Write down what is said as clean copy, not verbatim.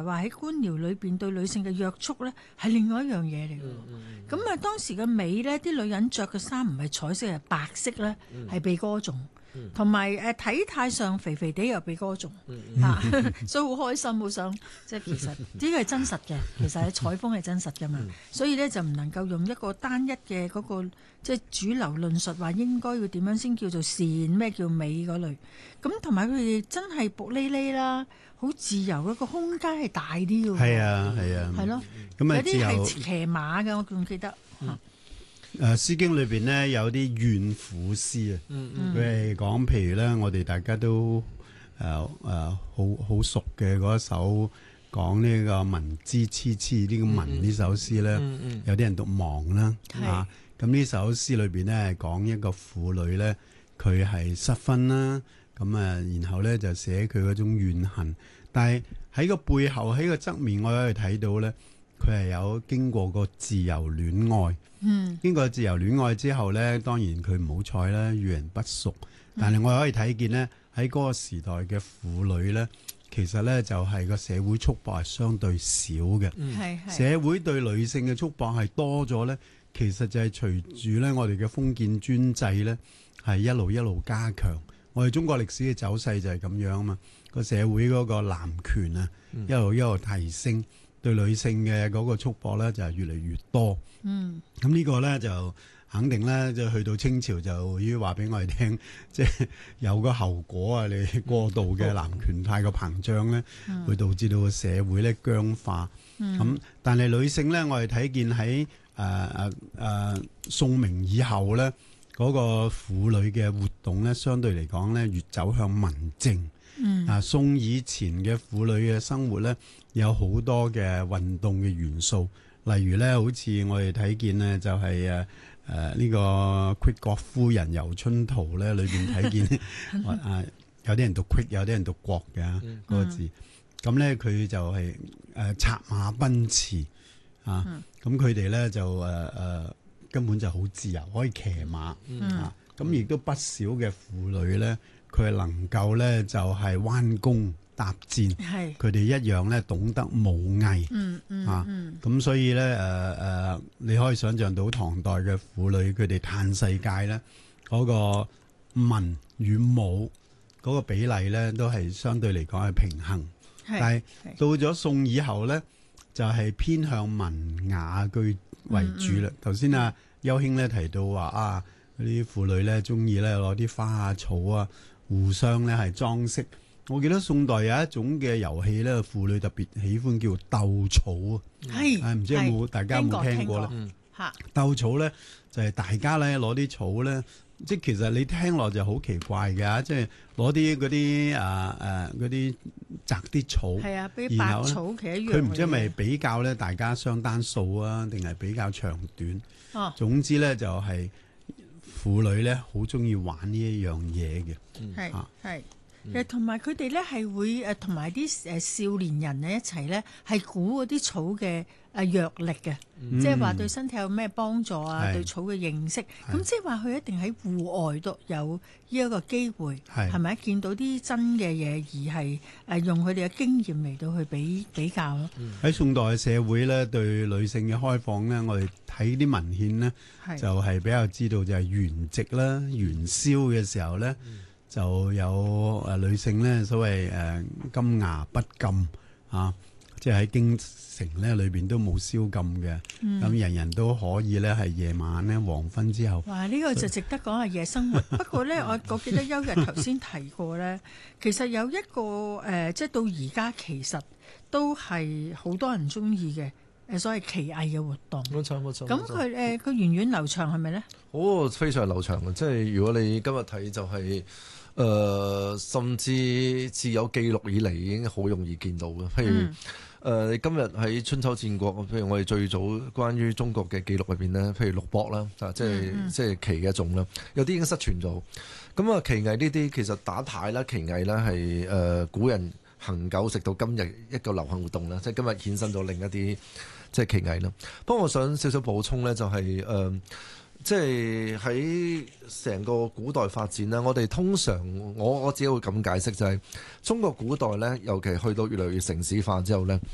埋話喺官僚裏邊對女性嘅約束咧，係另外一樣嘢嚟嘅。咁啊，當時嘅美咧，啲女人着嘅衫唔係彩色，係白色咧，係被歌頌。同埋體態上肥肥地又被歌頌所以好開心，好想即係其實呢個係真實嘅，其實係採風係真實㗎嘛，所以咧就唔能夠用一個單一嘅嗰個即係主流論述話應該要點樣先叫做善，咩叫美嗰類。咁同埋佢哋真係薄哩哩啦，好自由，一個空間係大啲嘅。係啊，係咯。咁有啲係騎馬嘅，我仲記得。 詩經裏邊咧有啲怨婦詩啊，佢係講譬如咧，我哋大家都好熟嘅嗰一首講呢個民之痴痴呢個民呢首詩咧，有啲人讀亡啦咁呢首詩裏邊咧係講一個婦女咧，佢係失婚啦，咁然後咧就寫佢嗰種怨恨，但係喺個背後喺個側面我可以睇到咧，佢係有經過個自由戀愛。經過自由戀愛之後咧，當然佢唔好彩啦，與人不淑。但係我可以睇見咧，喺嗰個時代嘅婦女咧，其實咧就係個社會束縛係相對少嘅。社會對女性嘅束縛係多咗咧，其實就係隨住咧我哋嘅封建專制咧係一路加強。我哋中國歷史嘅走勢就係咁樣啊嘛，個社會嗰個男權啊一路提升。對女性嘅嗰個束縛咧就係越嚟越多。咁呢個咧就肯定咧，就去到清朝就要話俾我哋聽，即係有個後果啊！你過度嘅男權太過膨脹咧，會導致到個社會咧僵化。但係女性咧，我哋睇見喺宋明以後咧，嗰個婦女嘅活動咧，相對嚟講咧，越走向民政。宋以前嘅婦女嘅生活咧，有好多嘅運動嘅元素，例如咧，好似我哋睇見咧，就係呢個《虢國夫人遊春圖》咧，裏邊睇見有啲人讀虢，有啲人讀國嘅嗰個字。咁咧佢就係策馬奔馳咁佢哋咧就根本就好自由，可以騎馬咁亦都不少嘅婦女咧。佢係能夠咧就係彎弓搭箭，佢哋一樣咧懂得武藝，咁所以咧你可以想象到唐代嘅婦女佢哋嘆世界咧嗰個文與武嗰個比例咧都係相對嚟講係平衡，但係到咗宋以後咧就係偏向文雅居為主啦。頭先邱兄咧提到話嗰啲婦女咧中意咧攞啲花啊草啊。互相咧係裝飾，我記得宋代有一種嘅遊戲咧，婦女特別喜歡叫鬥草唔知有冇大家有冇聽過咧？鬥草咧就係大家咧攞啲草咧，即係其實你聽落就好奇怪嘅，即係攞啲嗰啲摘啲草， 比白草其實一樣。 佢唔知係咪比較咧大家相單數啊，定係比較長短？總之咧就係。婦女咧好中意玩呢一樣嘢嘅， 同埋佢哋咧係會同埋啲少年人咧一齊咧係估嗰啲草嘅藥力嘅，即係話對身體有咩幫助啊，對草嘅認識，咁即係話佢一定喺戶外都有呢一個機會，係咪見到啲真嘅嘢而係用佢哋嘅經驗嚟到去比較咯。 喺宋代嘅社會咧，對女性嘅開放咧，我哋睇啲文獻咧，就係比較知道就係元夕啦、元宵嘅時候咧。就有女性咧，所謂金牙不禁即係喺京城咧裏邊都冇宵禁嘅，咁人人都可以咧係夜晚咧黃昏之後。 哇！呢個就值得講下夜生活。不過咧，我記得邱日頭先提過咧，其實有一個即係到而家其實都係好多人中意嘅所謂奇藝嘅活動。 冇錯。 咁佢佢源遠流長係咪咧？ 非常流長嘅，即係如果你今日睇就係。甚至自有記錄以嚟已經好容易見到嘅，譬如你今日喺春秋戰國，譬如我哋最早關於中國嘅記錄入邊咧，譬如陸博啦，即係棋嘅一種啦，有啲已經失傳咗。咁棋藝呢啲其實打牌啦、棋藝啦係古人恆久直到今日一個流行活動啦，即係今日衍生咗另一啲即係棋藝啦。不過我想少少補充咧，就係即係喺成個古代發展咧，我哋通常我只會咁解釋，就係中國古代咧，尤其去到越嚟越城市化之後咧。